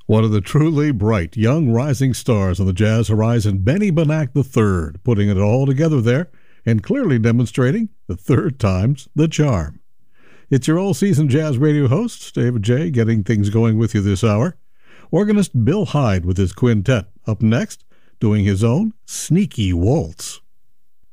One of the truly bright young rising stars on the jazz horizon, Benny Banach III, putting it all together there and clearly demonstrating the third time's the charm. It's your all-season jazz radio host, David J., getting things going with you this hour. Organist Bill Hyde with his quintet up next, doing his own Sneaky Waltz.